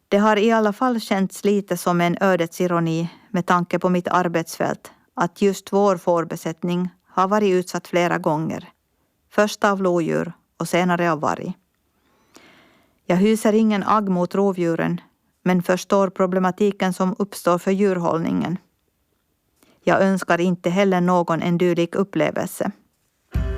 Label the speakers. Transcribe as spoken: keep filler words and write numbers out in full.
Speaker 1: Det har i alla fall känts lite som en ödets ironi med tanke på mitt arbetsfält att just vår fårbesättning har varit utsatt flera gånger. Först av lodjur och senare av varg. Jag hyser ingen agg mot rovdjuren, men förstår problematiken som uppstår för djurhållningen. Jag önskar inte heller någon en dylik upplevelse.